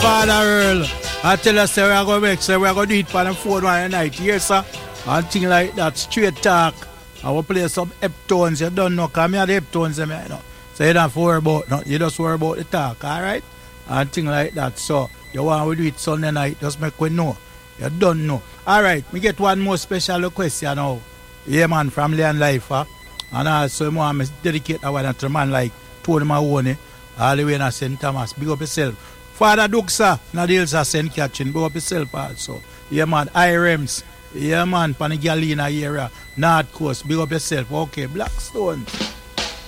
Father Earl. I tell us, we're going to make, so we're going to do it for the phone one night. Yes, sir. And things like that. Straight talk. I will play some heptones. You don't know, because I have the heptones, you know. So you don't have to worry about nothing. You just worry about the talk, alright? And things like that. So, you want to do it Sunday night, just make we know. You don't know. Alright, we get one more special request here now. Yeah, man, from Leon Life, huh? And also, I want to dedicate that one to a man like Tony Mahoney, all the way in St. Thomas. Big up yourself. Father Duxa, Nadils are St. Catherine. Big up yourself also. Yeah, man, IREMS. Yeah, man, Panigalina area, North Coast. Big up yourself. Okay, Blackstone.